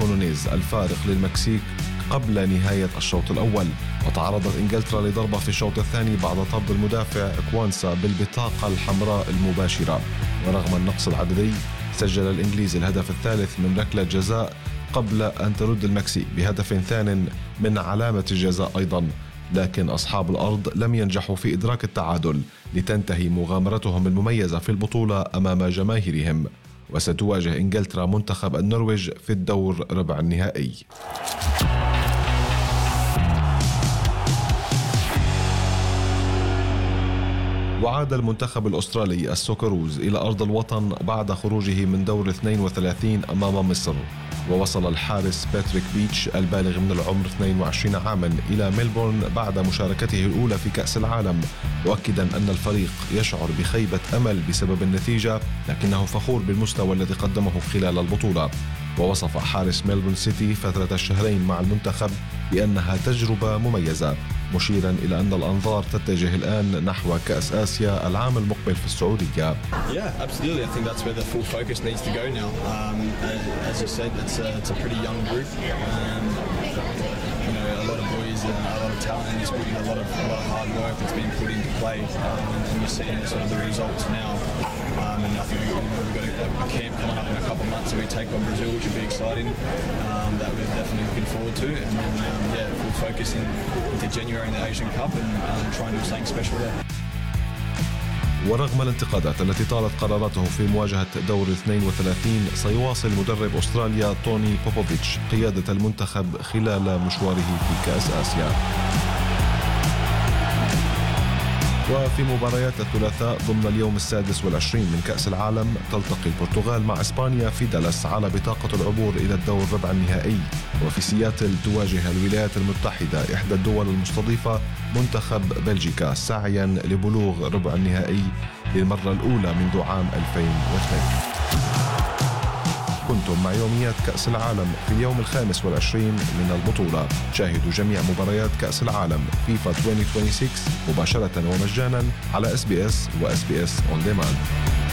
القانونيز الفارق للمكسيك قبل نهاية الشوط الأول، وتعرضت إنجلترا لضربة في الشوط الثاني بعد طرد المدافع كوانسا بالبطاقة الحمراء المباشرة. ورغم النقص العددي سجل الإنجليز الهدف الثالث من ركلة جزاء قبل أن ترد المكسيك بهدف ثان من علامة الجزاء أيضا، لكن أصحاب الأرض لم ينجحوا في إدراك التعادل لتنتهي مغامرتهم المميزة في البطولة أمام جماهيرهم. وستواجه إنجلترا منتخب النرويج في الدور ربع النهائي. وعاد المنتخب الأسترالي السوكروز إلى أرض الوطن بعد خروجه من دور 32 أمام مصر، ووصل الحارس باتريك بيتش البالغ من العمر 22 عاما إلى ميلبورن بعد مشاركته الأولى في كأس العالم، مؤكدا أن الفريق يشعر بخيبة أمل بسبب النتيجة، لكنه فخور بالمستوى الذي قدمه خلال البطولة. ووصف حارس ميلبورن سيتي فترة الشهرين مع المنتخب بأنها تجربة مميزة، مشيرا إلى أن الأنظار تتجه الآن نحو كأس آسيا العام المقبل في السعودية. Yeah, absolutely. I think that's where the full focus needs to go now. As you said, it's a pretty young group. A lot of boys and a lot of talent in this group, a lot of hard work that's been put into play, and you're seeing sort of the results now. And I think we've got a camp coming up in a couple of months, so we take on Brazil, which will be exciting. That we're definitely looking forward to, and then full focus into January in the Asian Cup and trying to do something special there. ورغم الانتقادات التي طالت قراراته في مواجهة دور 32 سيواصل مدرب أستراليا توني بوبوفيتش قيادة المنتخب خلال مشواره في كأس آسيا. وفي مباريات الثلاثاء ضمن اليوم 26 من كأس العالم تلتقي البرتغال مع إسبانيا في دالاس على بطاقة العبور إلى الدور ربع النهائي. وفي سياتل تواجه الولايات المتحدة إحدى الدول المستضيفة منتخب بلجيكا سعيا لبلوغ ربع النهائي للمرة الأولى منذ عام 2002. كنتم مع يوميات كأس العالم في اليوم 25 من البطولة. شاهدوا جميع مباريات كأس العالم فيفا 2026 مباشرة ومجانا على SBS و SBS On Demand.